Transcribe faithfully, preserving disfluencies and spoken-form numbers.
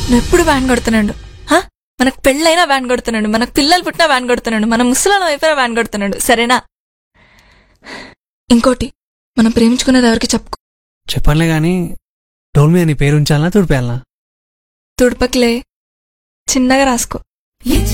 నువ్వు ఎప్పుడు వ్యాన్ కొడుతున్నాడు. మనకు పెళ్ళైనా వ్యాన్ కొడుతున్నాడు, మనకు పిల్లలు పుట్టినా వ్యాన్ కొడుతున్నాడు, మన ముసలాళ్ళం అయిపోయినా వ్యాన్ కొడుతున్నాడు. సరేనా? ఇంకోటి, మనం ప్రేమించుకున్నది ఎవరికి చెప్పుకో. చెప్పనులే గాని డోల్ మీద నీ పేరు ఉంచాలనా తుడిపేయాలనా? తుడపకిలే, చిన్నగా రాసుకో.